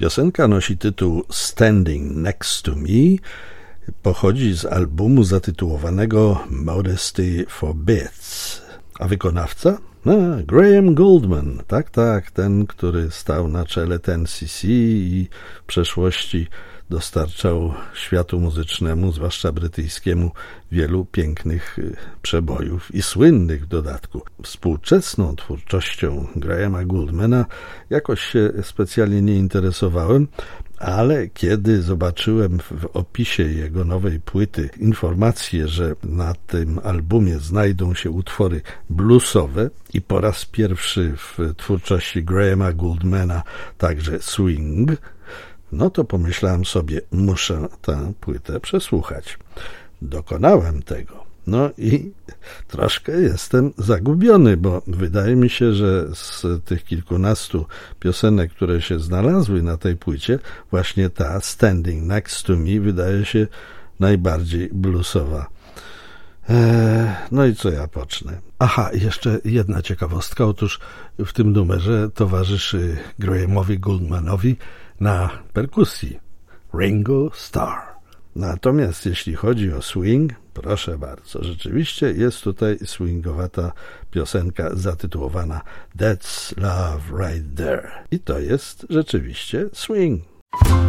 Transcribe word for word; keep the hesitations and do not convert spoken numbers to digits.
Piosenka nosi tytuł Standing Next to Me, pochodzi z albumu zatytułowanego Modesty Forbids. A wykonawca? No, Graham Gouldman, tak, tak, ten, który stał na czele Ten C C i w przeszłości dostarczał światu muzycznemu, zwłaszcza brytyjskiemu, wielu pięknych przebojów i słynnych w dodatku. Współczesną twórczością Grahama Gouldmana jakoś się specjalnie nie interesowałem, ale kiedy zobaczyłem w opisie jego nowej płyty informację, że na tym albumie znajdą się utwory bluesowe i po raz pierwszy w twórczości Grahama Gouldmana także swing, no to pomyślałem sobie, muszę tę płytę przesłuchać. Dokonałem tego. No i troszkę jestem zagubiony, bo wydaje mi się, że z tych kilkunastu piosenek, które się znalazły na tej płycie, właśnie ta Standing Next to Me wydaje się najbardziej bluesowa. Eee, no i co ja pocznę? Aha, jeszcze jedna ciekawostka. Otóż w tym numerze towarzyszy Grahamowi Gouldmanowi na perkusji Ringo Starr. Natomiast jeśli chodzi o swing, proszę bardzo, rzeczywiście jest tutaj swingowata piosenka zatytułowana That's Love Right There. I to jest rzeczywiście swing.